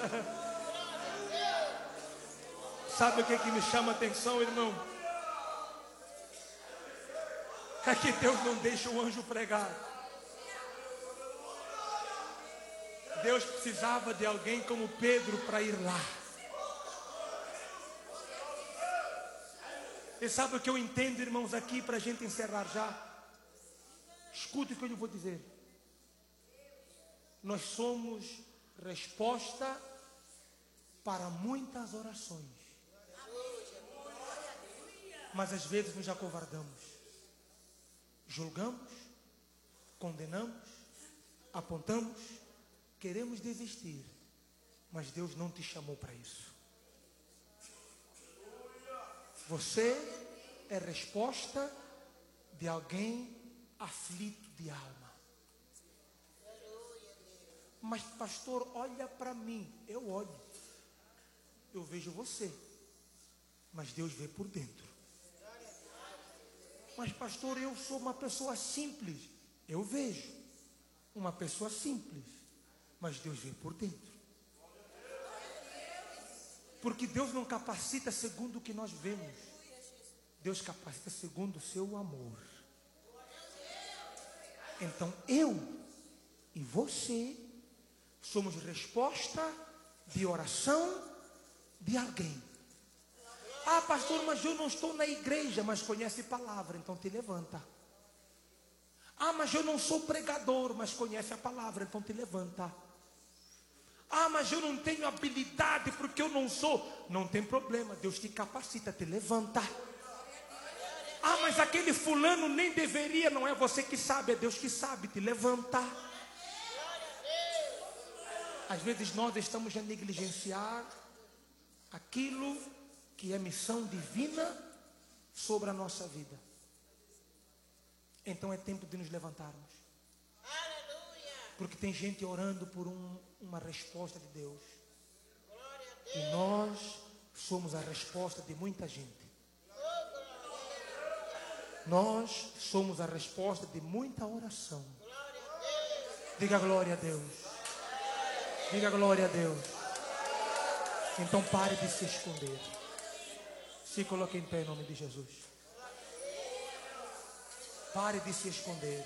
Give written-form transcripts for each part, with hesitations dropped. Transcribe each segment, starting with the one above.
Sabe o que me chama a atenção, irmão? É que Deus não deixa o anjo pregar. Deus precisava de alguém como Pedro para ir lá. E sabe o que eu entendo, irmãos, aqui para a gente encerrar já? Escute o que eu lhe vou dizer. Nós somos resposta para muitas orações. Mas às vezes nos acovardamos. Julgamos, condenamos, apontamos, queremos desistir. Mas Deus não te chamou para isso. Você é resposta de alguém aflito de alma. Mas pastor, olha para mim. Eu olho. Eu vejo você. Mas Deus vê por dentro. Mas pastor, eu sou uma pessoa simples. Eu vejo uma pessoa simples. Mas Deus vê por dentro. Porque Deus não capacita segundo o que nós vemos. Deus capacita segundo o seu amor. Então eu e você somos resposta de oração de alguém. Ah, pastor, mas eu não estou na igreja, mas conhece a palavra, então te levanta. Ah, mas eu não sou pregador, mas conhece a palavra, então te levanta. Ah, mas eu não tenho habilidade porque eu não sou. Não tem problema, Deus te capacita, te levanta. Ah, mas aquele fulano nem deveria, não é você que sabe, é Deus que sabe, te levanta. Às vezes nós estamos a negligenciar aquilo que é missão divina sobre a nossa vida. Então é tempo de nos levantarmos. Porque tem gente orando por uma resposta de Deus. E nós somos a resposta de muita gente. Nós somos a resposta de muita oração. Diga glória a Deus. Diga glória a Deus. Então pare de se esconder. Se coloque em pé em nome de Jesus. Pare de se esconder.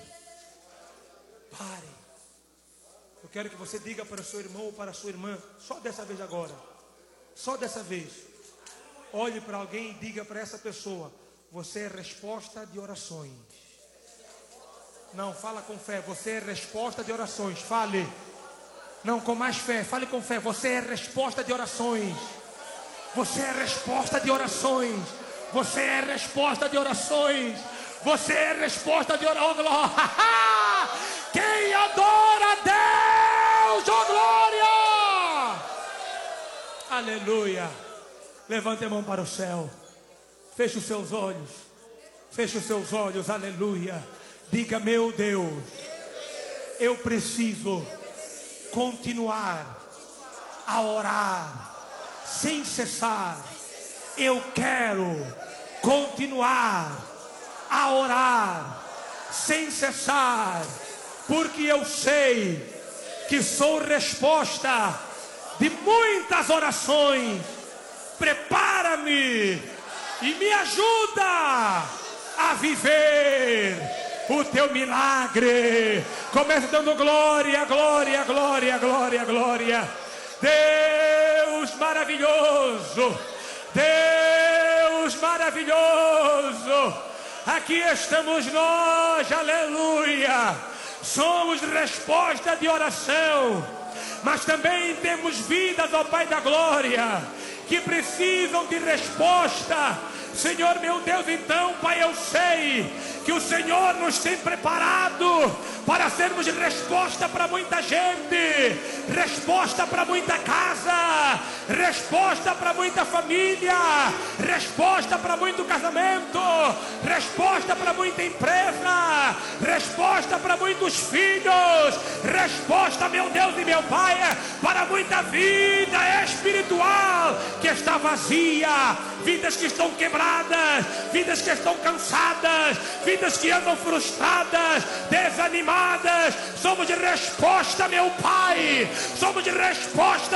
Pare. Eu quero que você diga para o seu irmão ou para a sua irmã, só dessa vez agora. Só dessa vez. Olhe para alguém e diga para essa pessoa: você é resposta de orações. Não, fala com fé. Você é resposta de orações. Fale. Não, com mais fé. Fale com fé. Você é resposta de orações. Você é resposta de orações. Você é resposta de orações. Você é resposta de orações. Oh, quem adora a Deus, oh glória! Aleluia. Levante a mão para o céu. Feche os seus olhos. Feche os seus olhos, aleluia. Diga: meu Deus, eu preciso continuar a orar sem cessar. Eu quero continuar a orar sem cessar, porque eu sei que sou resposta de muitas orações. Prepara-me e me ajuda a viver o teu milagre. Comece dando glória, glória, glória, glória, glória. Deus maravilhoso, Deus maravilhoso. Aqui estamos nós, aleluia. Somos resposta de oração, mas também temos vidas, ó Pai da glória, que precisam de resposta. Senhor meu Deus, então, Pai, eu sei que o Senhor nos tem preparado para sermos resposta para muita gente, resposta para muita casa, resposta para muita família, resposta para muito casamento, resposta para muita empresa, resposta para muitos filhos, resposta, meu Deus e meu Pai, para muita vida espiritual que está vazia, vidas que estão quebradas, vidas que estão cansadas, vidas que andam frustradas, desanimadas. Somos de resposta, meu Pai, somos de resposta